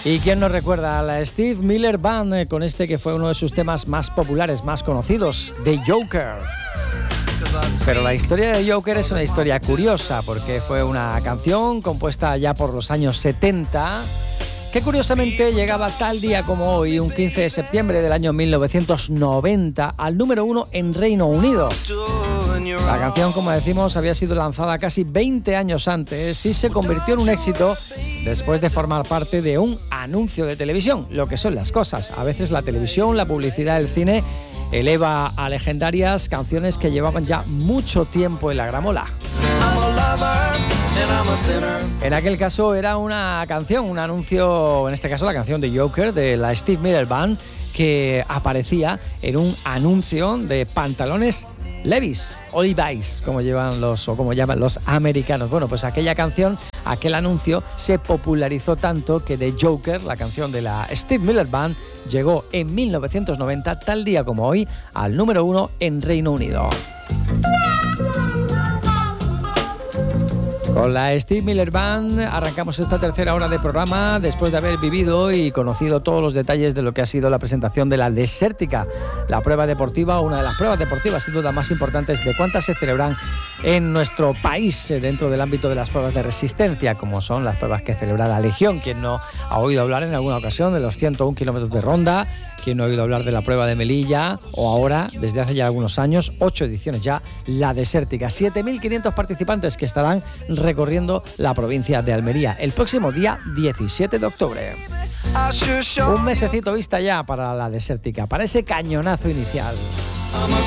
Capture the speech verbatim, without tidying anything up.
¿Y quién nos recuerda a la Steve Miller Band eh, con este que fue uno de sus temas más populares, más conocidos, The Joker? Pero la historia de Joker es una historia curiosa porque fue una canción compuesta ya por los años setenta que curiosamente llegaba tal día como hoy, un quince de septiembre del año mil novecientos noventa, al número uno en Reino Unido. La canción, como decimos, había sido lanzada casi veinte años antes y se convirtió en un éxito después de formar parte de un anuncio de televisión, lo que son las cosas. A veces la televisión, la publicidad, el cine eleva a legendarias canciones que llevaban ya mucho tiempo en la gramola. En aquel caso era una canción, un anuncio, en este caso la canción de Joker de la Steve Miller Band, que aparecía en un anuncio de pantalones Levi's o Levi's, como llevan los o como llaman los americanos. Bueno, pues aquella canción, aquel anuncio se popularizó tanto que The Joker, la canción de la Steve Miller Band, llegó en mil novecientos noventa, tal día como hoy, al número uno en Reino Unido. Con la Steve Miller Band arrancamos esta tercera hora de programa después de haber vivido y conocido todos los detalles de lo que ha sido la presentación de la Desértica, la prueba deportiva, una de las pruebas deportivas sin duda más importantes de cuántas se celebran en nuestro país dentro del ámbito de las pruebas de resistencia, como son las pruebas que celebra la Legión. Quien no ha oído hablar en alguna ocasión de los ciento uno kilómetros de ronda, quien no ha oído hablar de la prueba de Melilla, o ahora, desde hace ya algunos años, ocho ediciones ya, la Desértica. siete mil quinientos participantes que estarán recorriendo la provincia de Almería el próximo día diecisiete de octubre. Un mesecito vista ya para la Desértica, para ese cañonazo inicial.